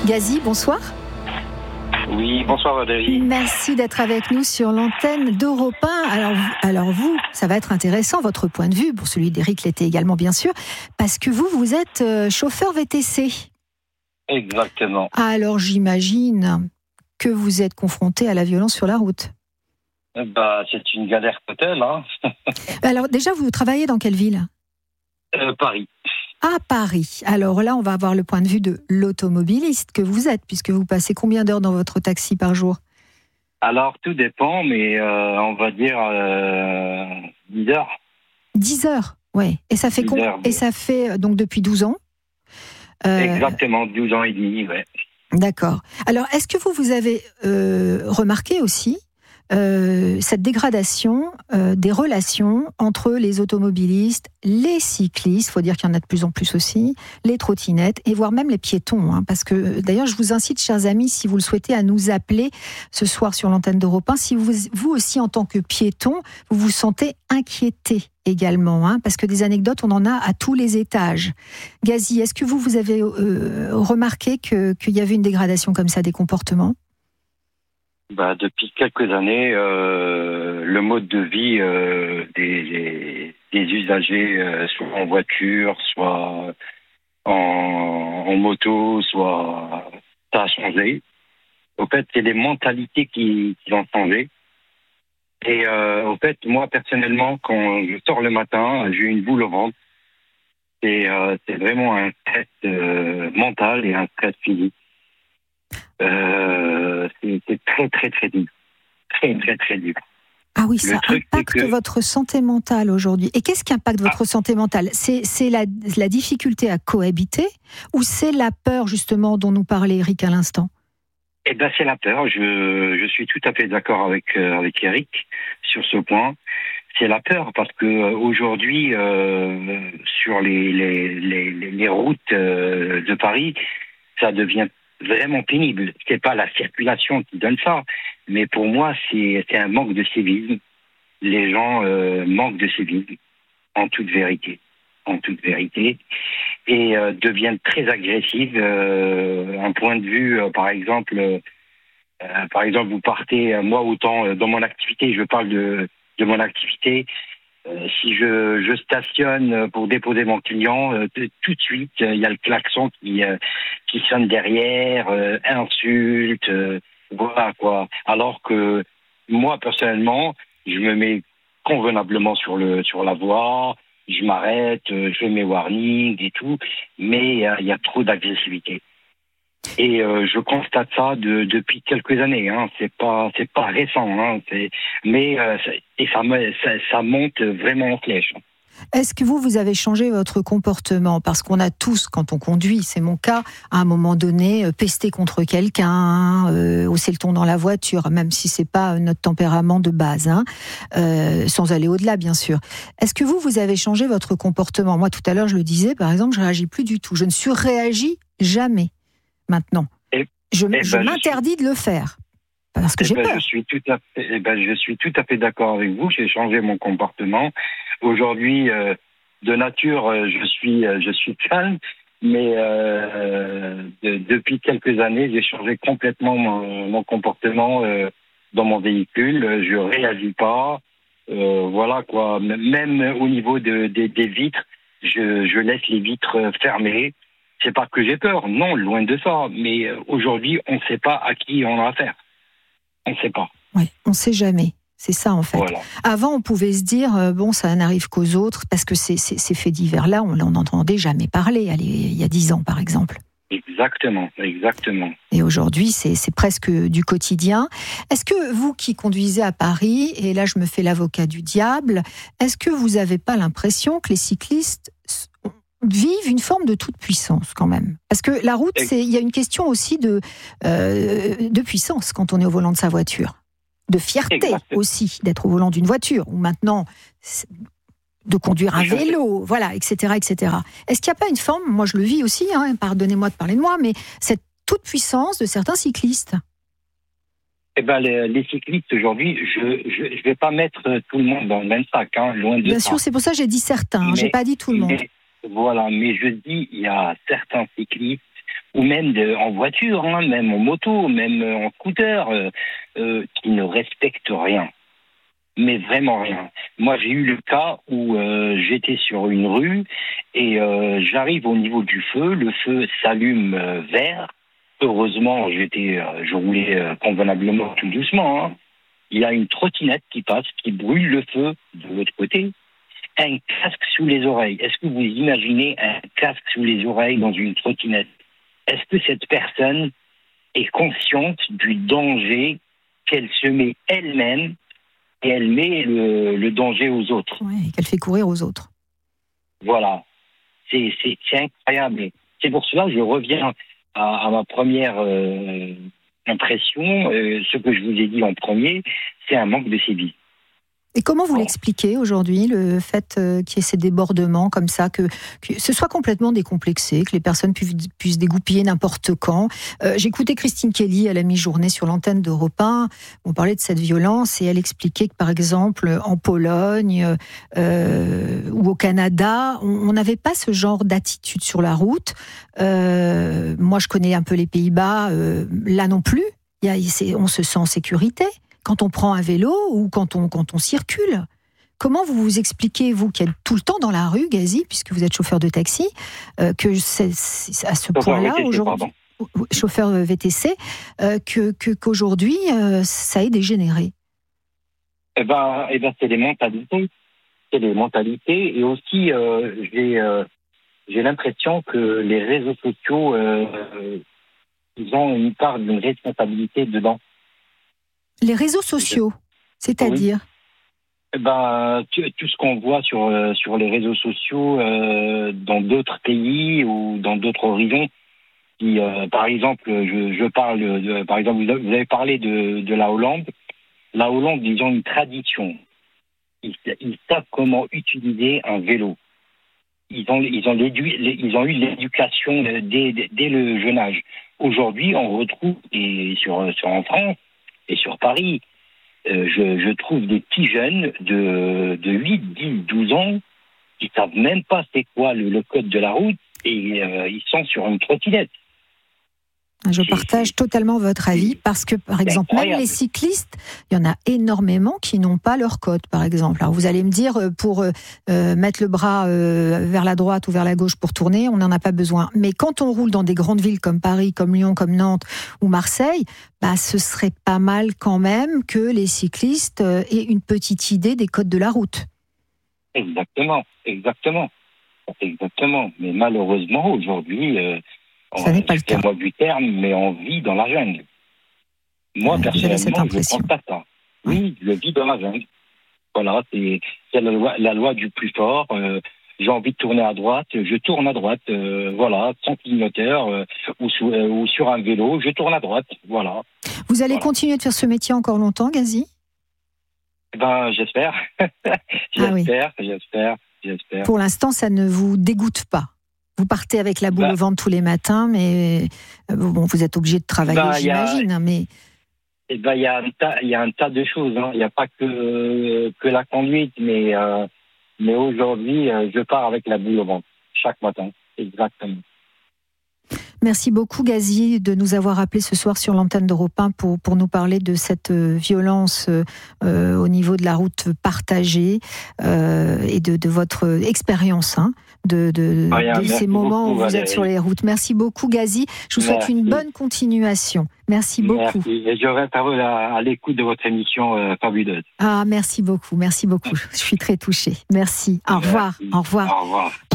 Gazi, bonsoir. Oui, bonsoir Valérie. Merci d'être avec nous sur l'antenne d'Europe 1. Alors vous, ça va être intéressant, votre point de vue, pour celui d'Éric l'était également bien sûr, parce que vous êtes chauffeur VTC. Exactement. Alors j'imagine que vous êtes confronté à la violence sur la route. C'est une galère totale. Alors déjà, vous travaillez dans quelle ville ? Paris. À Paris. Alors là, on va avoir le point de vue de l'automobiliste que vous êtes, puisque vous passez combien d'heures dans votre taxi par jour ? Alors, tout dépend, mais on va dire 10 heures. 10 heures, ouais. Et ça fait Et ça fait donc depuis 12 ans Exactement, 12 ans et demi, ouais. D'accord. Alors, est-ce que vous avez remarqué aussi cette dégradation des relations entre les automobilistes, les cyclistes, il faut dire qu'il y en a de plus en plus aussi, les trottinettes et voire même les piétons, parce que d'ailleurs je vous incite, chers amis, si vous le souhaitez, à nous appeler ce soir sur l'antenne d'Europe 1, si vous aussi en tant que piéton, vous vous sentez inquiété également, parce que des anecdotes, on en a à tous les étages. Gazi, est-ce que vous avez remarqué qu'il y avait une dégradation comme ça des comportements ? Depuis quelques années, le mode de vie des usagers, soit en voiture, soit en moto, soit ça a changé. Au fait, c'est les mentalités qui ont changé. Et au fait, moi personnellement, quand je sors le matin, j'ai une boule au ventre. C'est vraiment un stress mental et un stress physique. C'est très très très dur. Très très très dur. Ah oui, ça impacte votre santé mentale aujourd'hui. Et qu'est-ce qui impacte votre santé mentale ? C'est la difficulté à cohabiter ou c'est la peur justement dont nous parlait Eric à l'instant ? C'est la peur. Je suis tout à fait d'accord avec Eric sur ce point. C'est la peur parce que aujourd'hui sur les routes de Paris, ça devient vraiment pénible. C'est pas la circulation qui donne ça, mais pour moi c'est un manque de civisme. Les gens manquent de civisme, en toute vérité, et deviennent très agressifs. Un point de vue, par exemple, vous partez, moi autant dans mon activité, je parle de mon activité. Si je stationne pour déposer mon client, tout de suite, il y a le klaxon qui sonne derrière, insulte, voilà quoi. Alors que moi, personnellement, je me mets convenablement sur la voie, je m'arrête, je fais mes warnings et tout, mais il y a trop d'agressivité. Et je constate ça depuis quelques années. C'est pas récent. Ça monte vraiment en flèche. Est-ce que vous avez changé votre comportement ? Parce qu'on a tous, quand on conduit, c'est mon cas, à un moment donné, pesté contre quelqu'un, hausser le ton dans la voiture, même si c'est pas notre tempérament de base, sans aller au-delà, bien sûr. Est-ce que vous avez changé votre comportement ? Moi, tout à l'heure, je le disais, par exemple, je réagis plus du tout. Je ne surréagis jamais. Maintenant, je m'interdis de le faire parce que j'ai peur. Je suis tout à fait d'accord avec vous. J'ai changé mon comportement. Aujourd'hui, de nature, je suis calme, mais depuis quelques années, j'ai changé complètement mon comportement dans mon véhicule. Je réagis pas. Voilà quoi. Même au niveau des vitres, je laisse les vitres fermées. C'est pas que j'ai peur, non, loin de ça. Mais aujourd'hui, on ne sait pas à qui on a affaire. On ne sait pas. Oui, on ne sait jamais. C'est ça, en fait. Voilà. Avant, on pouvait se dire, ça n'arrive qu'aux autres, parce que ces faits divers-là, on n'en entendait jamais parler, il y a 10 ans, par exemple. Exactement. Et aujourd'hui, c'est presque du quotidien. Est-ce que vous qui conduisez à Paris, et là, je me fais l'avocat du diable, est-ce que vous n'avez pas l'impression que les cyclistes vivent une forme de toute puissance quand même, parce que la route, il y a une question aussi de puissance quand on est au volant de sa voiture, de fierté aussi d'être au volant d'une voiture, ou maintenant de conduire un vélo, voilà, etc. Est-ce qu'il n'y a pas une forme, moi je le vis aussi, pardonnez-moi de parler de moi, mais cette toute puissance de certains cyclistes? Les cyclistes aujourd'hui, je vais pas mettre tout le monde dans le même sac, loin de ça. Bien sûr, c'est pour ça que j'ai dit certains, j'ai pas dit tout le monde. Voilà, mais je dis, il y a certains cyclistes ou même en voiture, hein, même en moto, même en scooter, qui ne respectent rien. Mais vraiment rien. Moi, j'ai eu le cas où j'étais sur une rue et j'arrive au niveau du feu. Le feu s'allume vert. Heureusement, je roulais convenablement tout doucement. Hein. Il y a une trottinette qui passe, qui brûle le feu de l'autre côté. Un casque sous les oreilles. Est-ce que vous imaginez un casque sous les oreilles dans une trottinette? Est-ce que cette personne est consciente du danger qu'elle se met elle-même et elle met le danger aux autres? Oui, et qu'elle fait courir aux autres. Voilà. C'est incroyable. Et c'est pour cela que je reviens à ma première impression. Ce que je vous ai dit en premier, c'est un manque de civisme. Et comment vous l'expliquez aujourd'hui, le fait qu'il y ait ces débordements comme ça, que ce soit complètement décomplexé, que les personnes puissent dégoupiller n'importe quand? J'écoutais Christine Kelly à la mi-journée sur l'antenne d'Europe 1, on parlait de cette violence et elle expliquait que par exemple en Pologne ou au Canada, on n'avait pas ce genre d'attitude sur la route. Moi je connais un peu les Pays-Bas, là non plus, on se sent en sécurité quand on prend un vélo ou quand on circule. Comment vous vous expliquez, vous qui êtes tout le temps dans la rue, Ghazi, puisque vous êtes chauffeur de taxi, que c'est à ce point-là, aujourd'hui, chauffeur VTC, qu'aujourd'hui, ça ait dégénéré? Eh ben, c'est les mentalités. C'est les mentalités. Et aussi, j'ai l'impression que les réseaux sociaux, ils ont une part d'une responsabilité dedans. Les réseaux sociaux, c'est-à-dire? Oui. Tout ce qu'on voit sur les réseaux sociaux dans d'autres pays ou dans d'autres horizons. Qui, par exemple, je parle par exemple, vous avez parlé de la Hollande. La Hollande, ils ont une tradition. Ils savent comment utiliser un vélo. Ils ont eu l'éducation dès le jeune âge. Aujourd'hui, on retrouve en France et sur Paris, je trouve des petits jeunes de 8, 10, 12 ans qui savent même pas c'est quoi le code de la route et ils sont sur une trottinette. Je partage totalement votre avis parce que, par exemple, même les cyclistes, il y en a énormément qui n'ont pas leur code, par exemple. Alors, vous allez me dire, pour mettre le bras vers la droite ou vers la gauche pour tourner, on n'en a pas besoin. Mais quand on roule dans des grandes villes comme Paris, comme Lyon, comme Nantes ou Marseille, ce serait pas mal quand même que les cyclistes aient une petite idée des codes de la route. Exactement. Mais malheureusement, aujourd'hui... ça n'est pas le cas. Moi du terme, mais on vit dans la jungle. Moi, personnellement, je ne pense pas ça. Oui, je vis dans la jungle. Voilà, c'est la loi du plus fort. J'ai envie de tourner à droite, je tourne à droite. Voilà, sans clignoteur ou sur un vélo, je tourne à droite. Voilà. Vous allez continuer de faire ce métier encore longtemps, Ghazi? J'espère. J'espère. Pour l'instant, ça ne vous dégoûte pas? Vous partez avec la boule au ventre tous les matins, mais vous êtes obligé de travailler, j'imagine. Il y a un tas de choses. Hein. Il n'y a pas que la conduite, mais aujourd'hui, je pars avec la boule au ventre chaque matin. Exactement. Merci beaucoup, Ghazi, de nous avoir appelé ce soir sur l'antenne d'Europe 1 pour nous parler de cette violence au niveau de la route partagée et de votre expérience. De ces moments où vous êtes sur les routes. Merci beaucoup, Ghazi. Je vous souhaite une bonne continuation. Merci beaucoup. Merci. Et je reste à l'écoute de votre émission fabuleuse. Merci beaucoup. Je suis très touchée. Merci. Au revoir. Au revoir.